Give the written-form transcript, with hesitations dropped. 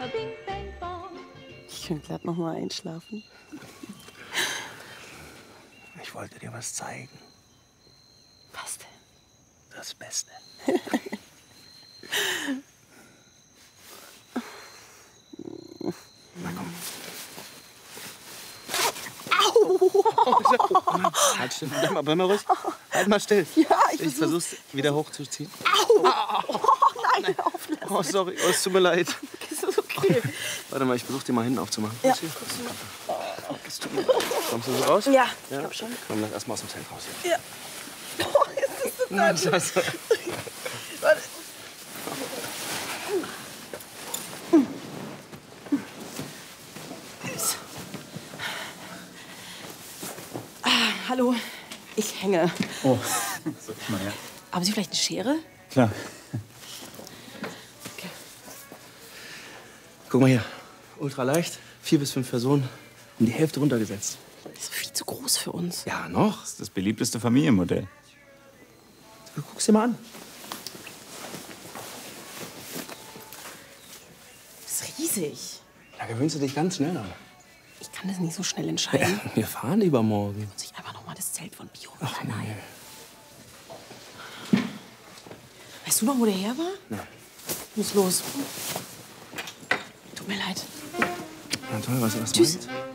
Ich könnte glatt noch mal einschlafen. Ich wollte dir was zeigen. Was denn? Das Beste. Na komm. Au! Halt still, bleib mal ruhig. Halt mal still. Ja, ich versuch's wieder hochzuziehen. Au! Oh, nein, hör auf, lass Oh, sorry, oh, es tut mir leid. mich. Ist okay. Warte mal, ich versuch dir mal hinten aufzumachen. Ja, Hier. guckst du mal. Es tut mir leid. Kommst du so raus? Ja, ich glaub schon. Komm, lass erst mal aus dem Zelt raus. Ja. Oh, jetzt ist es Nein, Scheiße. Warte. Hallo, ich hänge. Oh, so, mal her. Haben Sie vielleicht eine Schere? Klar. Okay. Guck mal hier. Ultra leicht, 4 bis 5 Personen. Um die Hälfte runtergesetzt. Das ist viel zu groß für uns. Ja, noch? Das ist das beliebteste Familienmodell. Guck's dir mal an. Das ist riesig. Da gewöhnst du dich ganz schnell an. Ich kann das nicht so schnell entscheiden. Wir fahren übermorgen. Muss ich einfach noch mal das Zelt von Bio Ach, verleihen. Weißt du noch, wo der her war? Nein. Muss los. Tut mir leid. Na toll, was Tschüss. meinst?